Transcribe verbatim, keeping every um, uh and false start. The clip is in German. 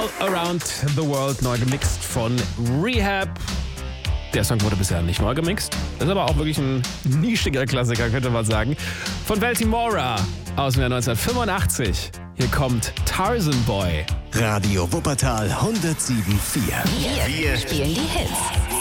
All Around the World, neu gemixt von Rehab. Der Song wurde bisher nicht neu gemixt. Ist aber auch wirklich ein nischiger Klassiker, könnte man sagen. Von Baltimora aus dem Jahr neunzehnhundertfünfundachtzig. Hier kommt Tarzan Boy. Radio Wuppertal hundertsieben Komma vier. Wir, wir spielen die Hits.